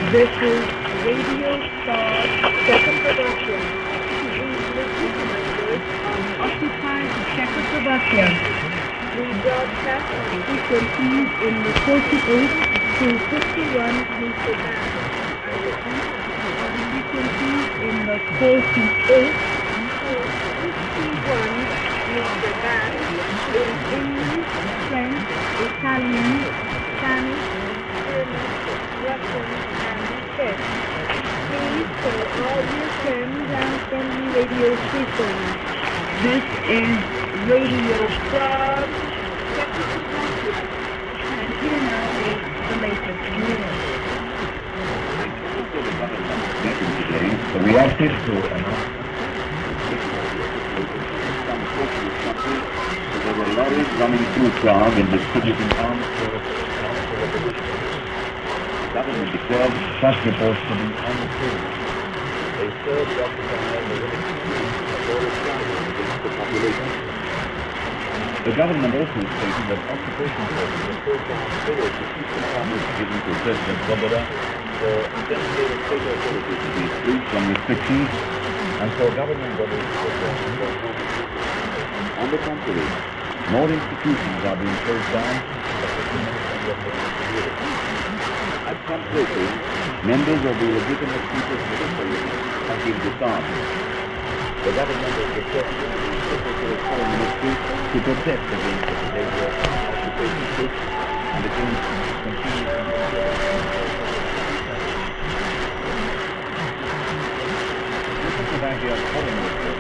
This is Radio Star Czechoslovakia. On occupied Czechoslovakia. We broadcast on frequencies in the 48 to 51 meter band. I repeat, on frequencies in the 48 to 51 meter band in English, French, Italian, Spanish, German, Russian, and Czech. Please call all your friends and friendly radio stations. This is Radio Frog Czechoslovakia. And here now is the latest news. The reacted to there were lorries running through Prague and distributing arms for the revolution. The government declared such reports to be untrue. They served occupying the against the population. The government also stated that occupation forces were so far forward to keep the powers given to President Svoboda for designated state authorities to be freed from restrictions and for government bodies to perform. On the contrary, more institutions are being closed down. At some places, members of the legitimate People's Military have been disarmed. The government has requested the Secretary of Foreign Ministry to protest against the behavior of occupation troops and against continuing Czechoslovakia's foreign minister